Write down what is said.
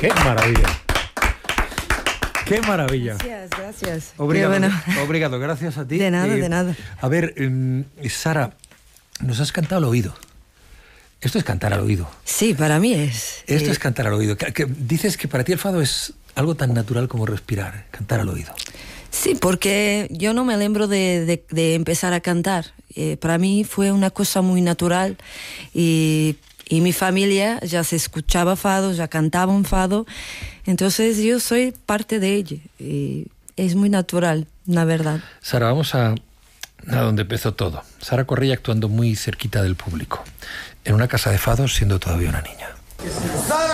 ¡Qué maravilla! ¡Qué maravilla! Gracias. Obrigado, gracias a ti. De nada. A ver, Sara, nos has cantado al oído. Esto es cantar al oído. Sí, para mí es. Esto es cantar al oído. Dices que para ti el fado es algo tan natural como respirar, cantar al oído. Sí, porque yo no me lembro de empezar a cantar. Para mí fue una cosa muy natural y mi familia ya se escuchaba fado, ya cantaba un fado. Entonces yo soy parte de ella y es muy natural, la verdad. Sara, vamos a donde empezó todo. Sara Correia actuando muy cerquita del público, en una casa de fados siendo todavía una niña. Sara